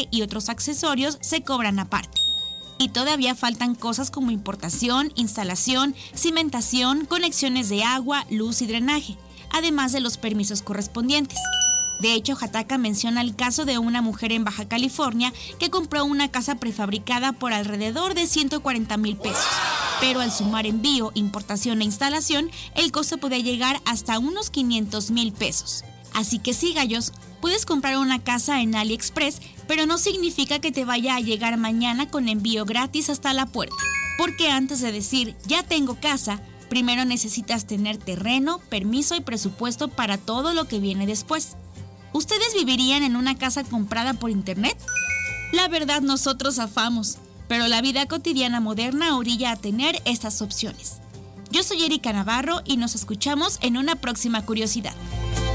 drenaje y otros accesorios se cobran aparte. Y todavía faltan cosas como importación, instalación, cimentación, conexiones de agua, luz y drenaje, además de los permisos correspondientes. De hecho, Jataca menciona el caso de una mujer en Baja California que compró una casa prefabricada por alrededor de 140,000 pesos. Pero al sumar envío, importación e instalación, el costo podía llegar hasta unos 500,000 pesos. Así que sí, gallos, puedes comprar una casa en AliExpress, pero no significa que te vaya a llegar mañana con envío gratis hasta la puerta. Porque antes de decir, ya tengo casa, primero necesitas tener terreno, permiso y presupuesto para todo lo que viene después. ¿Ustedes vivirían en una casa comprada por internet? La verdad, nosotros zafamos, pero la vida cotidiana moderna orilla a tener estas opciones. Yo soy Erika Navarro y nos escuchamos en una próxima curiosidad.